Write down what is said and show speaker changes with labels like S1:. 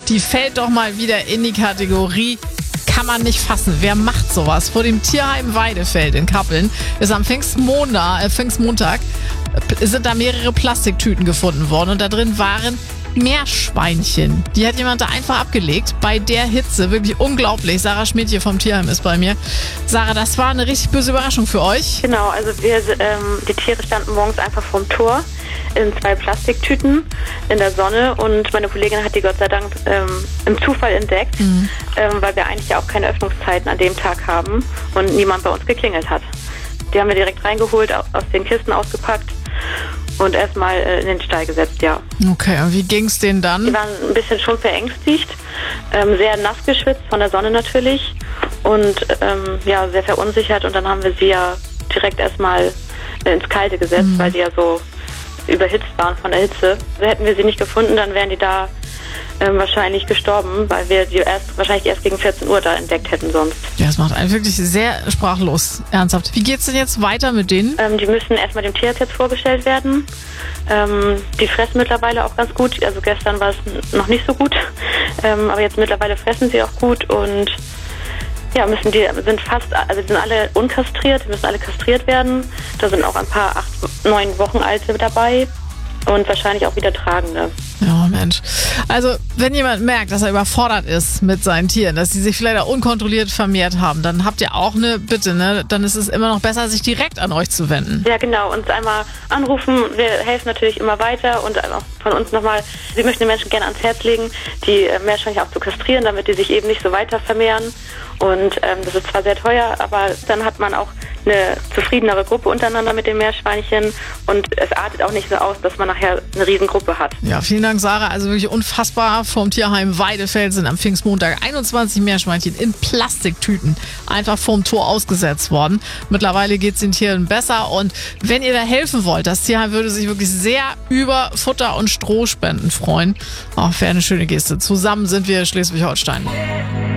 S1: die fällt doch mal wieder in die Kategorie kann man nicht fassen. Wer macht sowas? Vor dem Tierheim Weidefeld in Kappeln ist am Pfingstmontag sind da mehrere Plastiktüten gefunden worden und da drin waren Meerschweinchen. Die hat jemand da einfach abgelegt. Bei der Hitze, wirklich unglaublich. Sarah Schmidt hier vom Tierheim ist bei mir. Sarah, das war eine richtig böse Überraschung für euch.
S2: Genau, also die Tiere standen morgens einfach vorm Tor in 2 Plastiktüten in der Sonne und meine Kollegin hat die Gott sei Dank im Zufall entdeckt, weil wir eigentlich ja auch keine Öffnungszeiten an dem Tag haben und niemand bei uns geklingelt hat. Die haben wir direkt reingeholt, aus den Kisten ausgepackt und erstmal in den Stall gesetzt, ja.
S1: Okay, und wie ging's denen dann?
S2: Die waren ein bisschen schon verängstigt, sehr nass geschwitzt von der Sonne natürlich und sehr verunsichert und dann haben wir sie ja direkt erstmal ins Kalte gesetzt, weil die ja so überhitzt waren von der Hitze. Hätten wir sie nicht gefunden, dann wären die da wahrscheinlich gestorben, weil wir die wahrscheinlich erst gegen 14 Uhr da entdeckt hätten sonst.
S1: Ja, das macht einen wirklich sehr sprachlos, ernsthaft. Wie geht's denn jetzt weiter mit denen?
S2: Die müssen erstmal dem Tierarzt jetzt vorgestellt werden. Die fressen mittlerweile auch ganz gut. Also gestern war es noch nicht so gut, aber jetzt mittlerweile fressen sie auch gut und ja, die sind alle unkastriert, die müssen alle kastriert werden. Da sind auch ein paar 8, 9 Wochen alte dabei und wahrscheinlich auch wieder Tragende.
S1: Ja, Mensch. Also, wenn jemand merkt, dass er überfordert ist mit seinen Tieren, dass sie sich vielleicht auch unkontrolliert vermehrt haben, dann habt ihr auch eine Bitte, ne? Dann ist es immer noch besser, sich direkt an euch zu wenden.
S2: Ja, genau. Uns einmal anrufen. Wir helfen natürlich immer weiter und auch von uns nochmal, wir möchten den Menschen gerne ans Herz legen, die Meerschweinchen auch zu kastrieren, damit die sich eben nicht so weiter vermehren. Und das ist zwar sehr teuer, aber dann hat man auch eine zufriedenere Gruppe untereinander mit den Meerschweinchen und es artet auch nicht so aus, dass man nachher eine Riesengruppe hat.
S1: Ja, vielen Dank, Sarah. Also wirklich unfassbar. Vom Tierheim Weidefeld sind am Pfingstmontag 21 Meerschweinchen in Plastiktüten einfach vorm Tor ausgesetzt worden. Mittlerweile geht es den Tieren besser und wenn ihr da helfen wollt, das Tierheim würde sich wirklich sehr über Futter und Strohspenden freuen. Auch wäre eine schöne Geste. Zusammen sind wir Schleswig-Holstein.